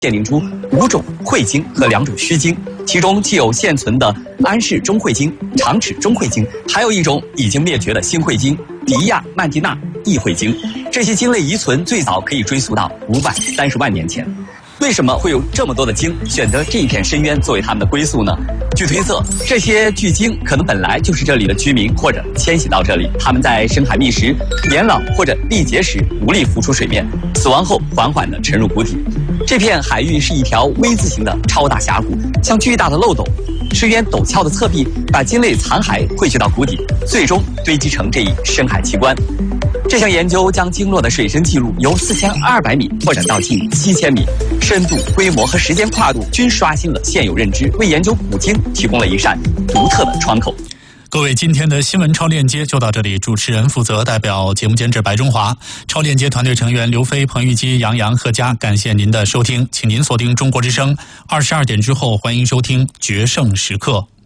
鉴定出5种会经和2种虚经，其中既有现存的安氏中会经、长齿中会经，还有一种已经灭绝的新会经——迪亚曼蒂纳异会经。这些经类遗存最早可以追溯到530万年前。为什么会有这么多的经选择这一片深渊作为他们的归宿呢？据推测，这些巨鲸可能本来就是这里的居民，或者迁徙到这里。他们在深海觅食、年老或者历劫时无力浮出水面，死亡后缓缓地沉入谷底。这片海域是一条 V 字形的超大峡谷，像巨大的漏斗。深渊陡峭的侧壁把鲸类残骸汇聚到谷底，最终堆积成这一深海奇观。这项研究将鲸落的水深记录由4200米拓展到近7000米，深度、规模和时间跨度均刷新了现有认知，为研究古鲸提供了一扇独特的窗口。 各位，今天的新闻超链接就到这里，主持人负责，代表节目监制白中华，超链接团队成员刘飞、彭玉基、杨洋、贺佳，感谢您的收听，请您锁定中国之声，22点之后欢迎收听决胜时刻。